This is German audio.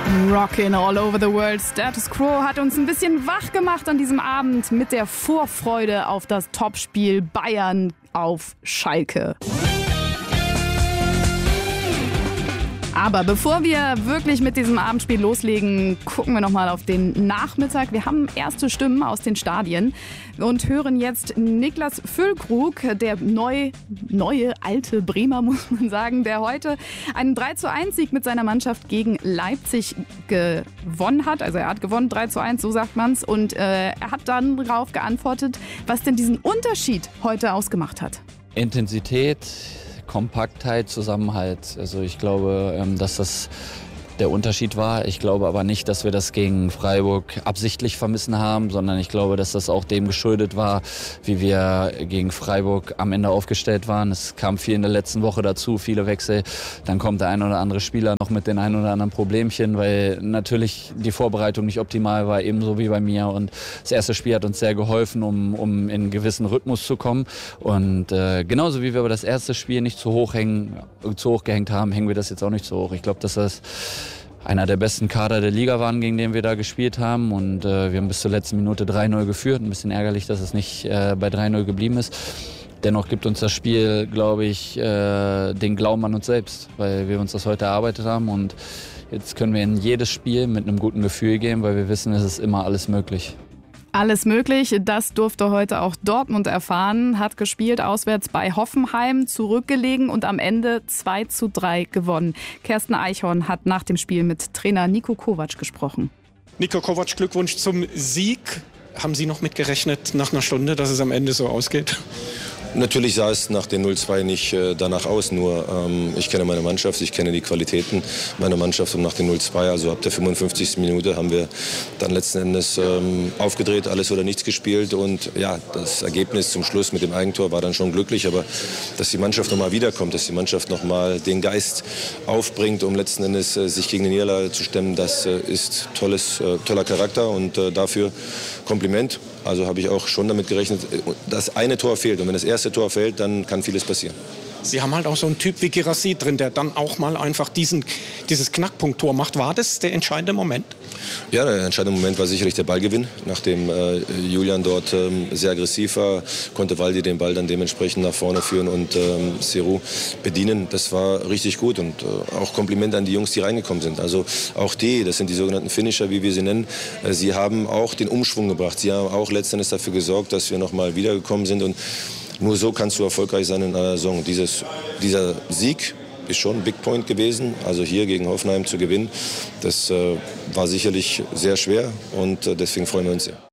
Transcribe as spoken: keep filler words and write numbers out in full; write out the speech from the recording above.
Rockin' all over the world. Status Quo hat uns ein bisschen wach gemacht an diesem Abend mit der Vorfreude auf das Topspiel Bayern auf Schalke. Aber bevor wir wirklich mit diesem Abendspiel loslegen, gucken wir nochmal auf den Nachmittag. Wir haben erste Stimmen aus den Stadien und hören jetzt Niklas Füllkrug, der neu, neue, alte Bremer, muss man sagen, der heute einen drei zu eins Sieg mit seiner Mannschaft gegen Leipzig gewonnen hat. Also er hat gewonnen, drei zu eins, so sagt man es. Und äh, er hat dann darauf geantwortet, was denn diesen Unterschied heute ausgemacht hat. Intensität, Kompaktheit, Zusammenhalt. Also ich glaube, dass das der Unterschied war. Ich glaube aber nicht, dass wir das gegen Freiburg absichtlich vermissen haben, sondern ich glaube, dass das auch dem geschuldet war, wie wir gegen Freiburg am Ende aufgestellt waren. Es kam viel in der letzten Woche dazu, viele Wechsel. Dann kommt der ein oder andere Spieler noch mit den ein oder anderen Problemchen, weil natürlich die Vorbereitung nicht optimal war, ebenso wie bei mir. Und das erste Spiel hat uns sehr geholfen, um, um in einen gewissen Rhythmus zu kommen. Und äh, genauso wie wir aber das erste Spiel nicht zu hoch hängen, zu hoch gehängt haben, hängen wir das jetzt auch nicht zu hoch. Ich glaube, dass das einer der besten Kader der Liga waren, gegen den wir da gespielt haben. Und äh, wir haben bis zur letzten Minute drei null geführt. Ein bisschen ärgerlich, dass es nicht äh, bei drei null geblieben ist. Dennoch gibt uns das Spiel, glaube ich, äh, den Glauben an uns selbst, weil wir uns das heute erarbeitet haben. Und jetzt können wir in jedes Spiel mit einem guten Gefühl gehen, weil wir wissen, es ist immer alles möglich. Alles möglich, das durfte heute auch Dortmund erfahren, hat gespielt auswärts bei Hoffenheim, zurückgelegen und am Ende zwei zu drei gewonnen. Kersten Eichhorn hat nach dem Spiel mit Trainer Niko Kovac gesprochen. Niko Kovac, Glückwunsch zum Sieg. Haben Sie noch mitgerechnet nach einer Stunde, dass es am Ende so ausgeht? Natürlich sah es nach den null zwei nicht äh, danach aus, nur ähm, ich kenne meine Mannschaft, ich kenne die Qualitäten meiner Mannschaft und nach den null zwei, also ab der fünfundfünfzigsten Minute haben wir dann letzten Endes ähm, aufgedreht, alles oder nichts gespielt und ja, das Ergebnis zum Schluss mit dem Eigentor war dann schon glücklich, aber dass die Mannschaft nochmal wiederkommt, dass die Mannschaft nochmal den Geist aufbringt, um letzten Endes äh, sich gegen die Niederlage zu stemmen, das äh, ist tolles, äh, toller Charakter und äh, dafür Kompliment. Also habe ich auch schon damit gerechnet, dass eine Tor fehlt. Und wenn das erste Tor fällt, dann kann vieles passieren. Sie haben halt auch so einen Typ wie Guirassy drin, der dann auch mal einfach diesen, dieses Knackpunkttor macht. War das der entscheidende Moment? Ja, der entscheidende Moment war sicherlich der Ballgewinn. Nachdem äh, Julian dort ähm, sehr aggressiv war, konnte Waldi den Ball dann dementsprechend nach vorne führen und ähm, Serou bedienen. Das war richtig gut und äh, auch Kompliment an die Jungs, die reingekommen sind. Also auch die, das sind die sogenannten Finisher, wie wir sie nennen, äh, sie haben auch den Umschwung gebracht. Sie haben auch letztendlich dafür gesorgt, dass wir noch mal wiedergekommen sind und nur so kannst du erfolgreich sein in einer Saison. Dieses, dieser Sieg ist schon ein Big Point gewesen. Also hier gegen Hoffenheim zu gewinnen, das äh, war sicherlich sehr schwer und äh, deswegen freuen wir uns sehr.